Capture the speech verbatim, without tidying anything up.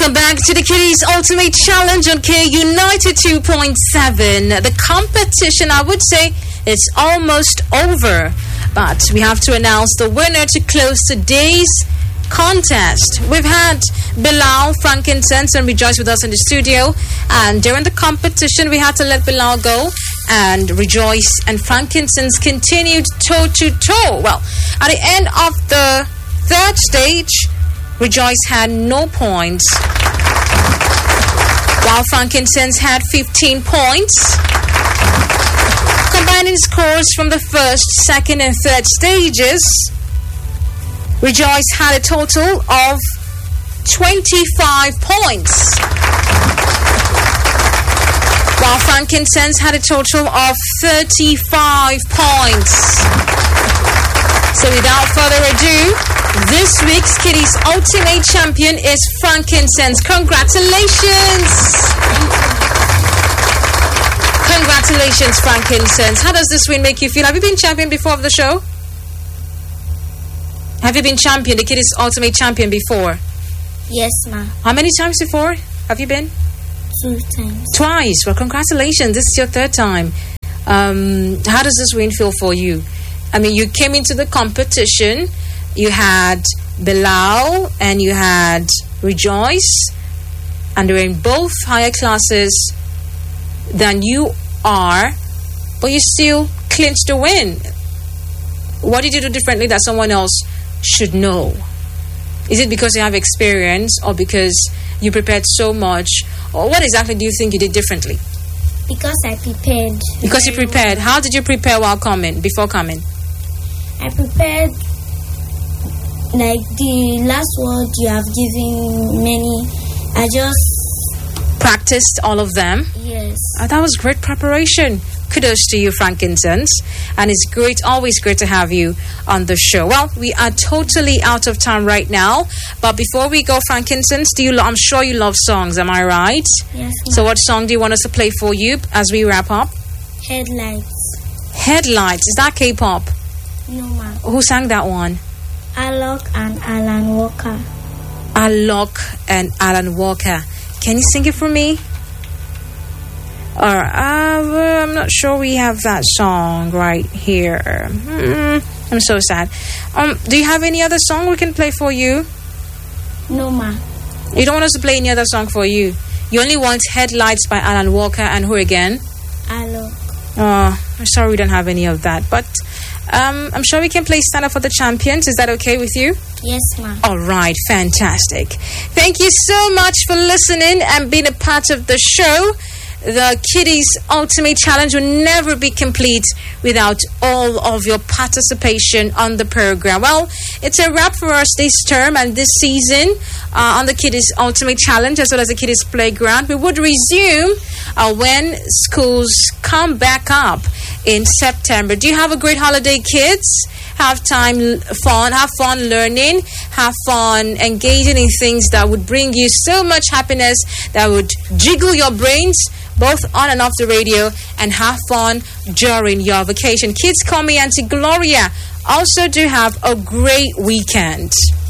Welcome back to the Kiddies Ultimate Challenge on K U ninety-two point seven. The competition, I would say, is almost over, but we have to announce the winner to close today's contest. We've had Bilal, Frankincense, and Rejoice with us in the studio, and during the competition, we had to let Bilal go, and Rejoice and Frankincense continued toe to toe. Well, at the end of the third stage, Rejoice had no points, while Frankincense had fifteen points. Combining scores from the first, second, and third stages, Rejoice had a total of twenty-five points, while Frankincense had a total of thirty-five points. So without further ado, this week's Kiddies Ultimate Champion is Frankincense. Congratulations! Congratulations, Frankincense. How does this win make you feel? Have you been champion before of the show? Have you been champion, the Kiddies Ultimate Champion before? Yes, ma'am. How many times before have you been? Two times. Twice. Well, congratulations. This is your third time. Um, how does this win feel for you? I mean, you came into the competition. You had Bilal and you had Rejoice, and they're in both higher classes than you are, but you still clinched the win. What did you do differently that someone else should know? Is it because you have experience, or because you prepared so much, or what exactly do you think you did differently? Because I prepared. Because you prepared. How did you prepare while coming, before coming? I prepared like the last word you have given many. I just practiced all of them. Yes. Oh, that was great preparation. Kudos to you, Frankincense. And it's great, always great to have you on the show. Well, we are totally out of time right now. But before we go, Frankincense, do you? Lo- I'm sure you love songs, am I right? Yes, ma'am. So what song do you want us to play for you as we wrap up? Headlights. Headlights. Is that K-pop? No, ma'am. Who sang that one? Alok and Alan Walker. Alok and Alan Walker. Can you sing it for me? Or, uh, I'm not sure we have that song right here. Mm, I'm so sad. Um, do you have any other song we can play for you? No, ma'am. You don't want us to play any other song for you? You only want Headlights by Alan Walker and who again? Alok. Oh, I'm sorry we don't have any of that. But um, I'm sure we can play Stand Up for the Champions. Is that okay with you? Yes, ma'am. All right, fantastic. Thank you so much for listening and being a part of the show. The Kiddies Ultimate Challenge will never be complete without all of your participation on the program. Well, it's a wrap for us this term and this season uh, on the Kiddies Ultimate Challenge, as well as the Kiddies Playground. We would resume uh, when schools come back up in September. Do you have a great holiday, kids? Have time, fun, have fun learning, have fun engaging in things that would bring you so much happiness, that would jiggle your brains, both on and off the radio, and have fun during your vacation. Kids, call me Auntie Gloria. Also do have a great weekend.